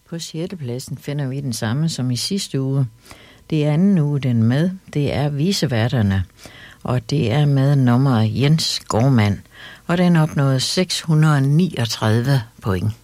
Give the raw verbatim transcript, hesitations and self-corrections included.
På sjette pladsen finder vi den samme som i sidste uge. Det er anden uge, den med. Det er Viseværterne, og det er med nummer Jens Gårdmand, og den opnåede seks hundrede niogtredive point.